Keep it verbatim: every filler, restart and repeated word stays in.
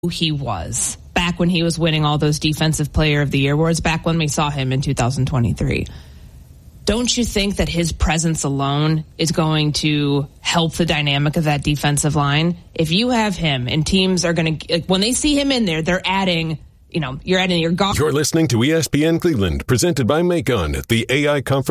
who he was back when he was winning all those Defensive Player of the Year awards, back when we saw him in two thousand twenty-three. Don't you think that his presence alone is going to help the dynamic of that defensive line? If you have him and teams are going to, like, when they see him in there, they're adding, you know, you're adding your golf. You're listening to E S P N Cleveland, presented by Macon, the A I conference.